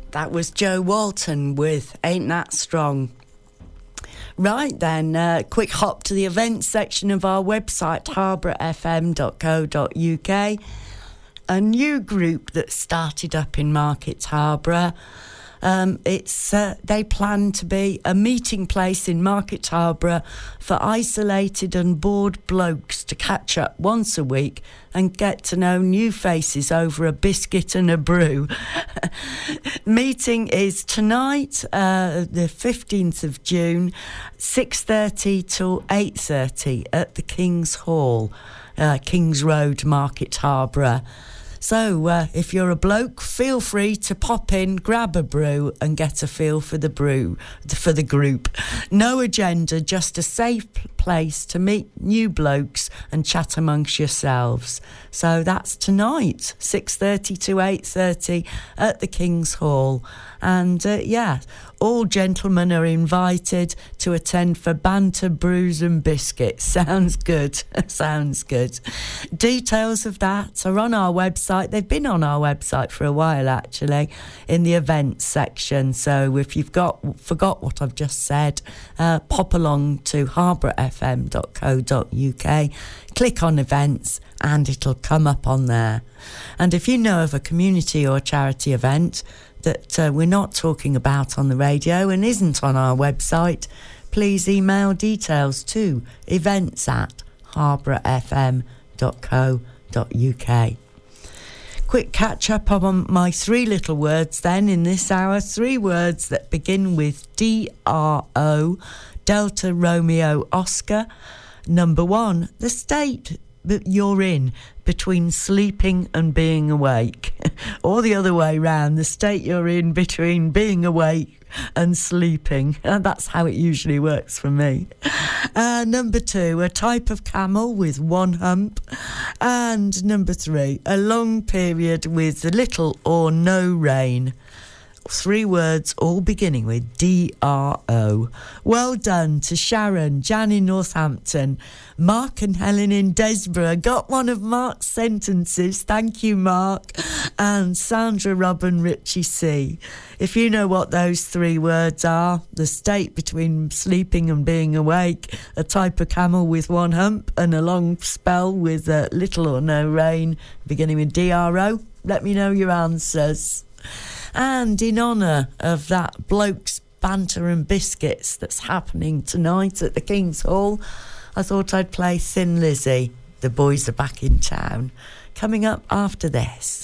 That was Joe Walton with Ain't That Strong. Right then, quick hop to the events section of our website, harbourfm.co.uk. A new group that started up in Market Harborough. They plan to be a meeting place in Market Harborough for isolated and bored blokes to catch up once a week and get to know new faces over a biscuit and a brew. Meeting is tonight, the 15th of June, 6:30 till 8:30 at the King's Hall, King's Road, Market Harborough. So if you're a bloke, feel free to pop in, grab a brew and get a feel for the group. No agenda, just a safe place to meet new blokes and chat amongst yourselves. So that's tonight, 6:30 to 8:30 at the King's Hall. And all gentlemen are invited to attend for banter, brews and biscuits. Sounds good. Sounds good. Details of that are on our website. They've been on our website for a while, actually, in the events section. So if you've forgot what I've just said, pop along to harbourfm.co.uk, click on events, and it'll come up on there. And if you know of a community or charity event that we're not talking about on the radio and isn't on our website, please email details to events@harbourfm.co.uk. Quick catch up on my three little words then in this hour. 3 words that begin with DRO, Delta Romeo Oscar. Number 1, the state that you're in between sleeping and being awake, or the other way round, the state you're in between being awake and sleeping. That's how it usually works for me. Number 2, a type of camel with one hump. And number 3, a long period with little or no rain. 3 words all beginning with DRO. Well done to Sharon, Jan in Northampton, Mark and Helen in Desborough. Got one of Mark's sentences. Thank you, Mark. And Sandra, Robin, Richie C. If you know what those 3 words are, the state between sleeping and being awake, a type of camel with one hump, and a long spell with little or no rain, beginning with DRO, let me know your answers. And in honour of that bloke's banter and biscuits that's happening tonight at the King's Hall, I thought I'd play Thin Lizzy, The Boys Are Back in Town, coming up after this.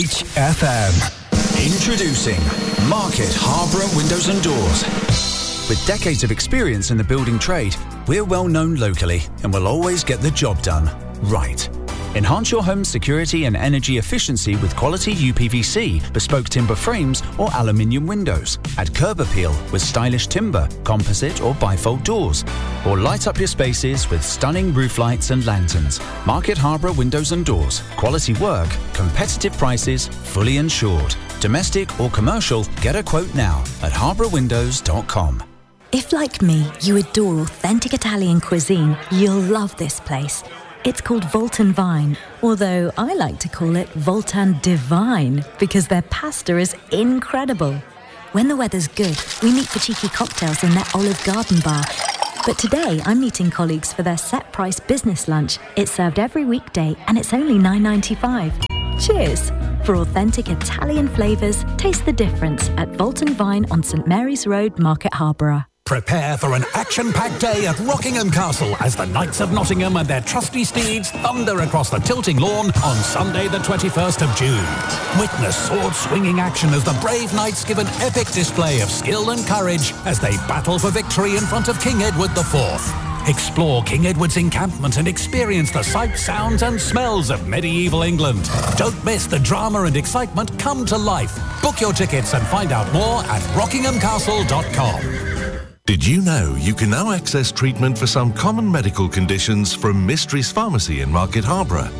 HFM. Introducing Market Harborough Windows and Doors. With decades of experience in the building trade, we're well known locally and will always get the job done right. Enhance your home's security and energy efficiency with quality UPVC, bespoke timber frames or aluminium windows. Add curb appeal with stylish timber, composite or bifold doors. Or light up your spaces with stunning roof lights and lanterns. Market Harborough Windows and Doors. Quality work, competitive prices, fully insured. Domestic or commercial, get a quote now at harbourwindows.com. If, like me, you adore authentic Italian cuisine, you'll love this place. It's called Voltan Vine, although I like to call it Voltan Divine because their pasta is incredible. When the weather's good, we meet for cheeky cocktails in their Olive Garden bar. But today, I'm meeting colleagues for their set-price business lunch. It's served every weekday and it's only $9.95. Cheers! For authentic Italian flavours, taste the difference at Voltan Vine on St Mary's Road, Market Harborough. Prepare for an action-packed day at Rockingham Castle as the Knights of Nottingham and their trusty steeds thunder across the tilting lawn on Sunday the 21st of June. Witness sword-swinging action as the brave knights give an epic display of skill and courage as they battle for victory in front of King Edward IV. Explore King Edward's encampment and experience the sights, sounds and smells of medieval England. Don't miss the drama and excitement come to life. Book your tickets and find out more at rockinghamcastle.com. Did you know you can now access treatment for some common medical conditions from Mysteries Pharmacy in Market Harborough?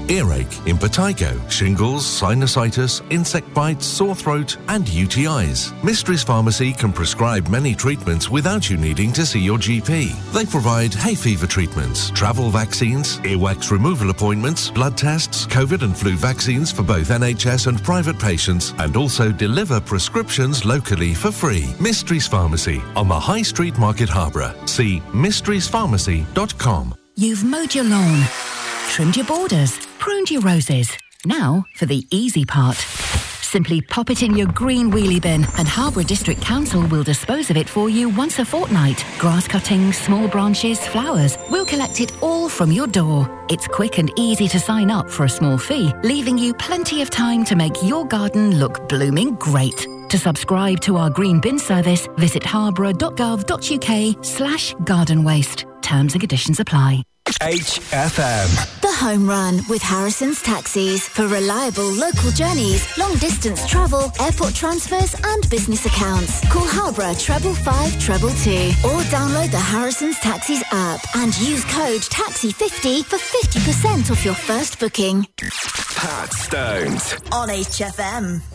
earache, impetigo, shingles, sinusitis, insect bites, sore throat and UTIs. Mysteries Pharmacy can prescribe many treatments without you needing to see your GP. They provide hay fever treatments, travel vaccines, earwax removal appointments, blood tests, COVID and flu vaccines for both NHS and private patients, and also deliver prescriptions locally for free. Mysteries Pharmacy on the High Street, Market Harborough. See mysteriespharmacy.com. You've mowed your lawn, trimmed your borders, pruned your roses. Now for the easy part. Simply pop it in your green wheelie bin and Harborough District Council will dispose of it for you once a fortnight. Grass cuttings, small branches, flowers. We'll collect it all from your door. It's quick and easy to sign up for a small fee, leaving you plenty of time to make your garden look blooming great. To subscribe to our green bin service, visit harborough.gov.uk/garden waste. Terms and conditions apply. HFM. The Home Run with Harrison's Taxis for reliable local journeys, long distance travel, airport transfers and business accounts. Call Harborough 555 222 or download the Harrison's Taxis app and use code TAXI50 for 50% off your first booking. Pat Stones On HFM.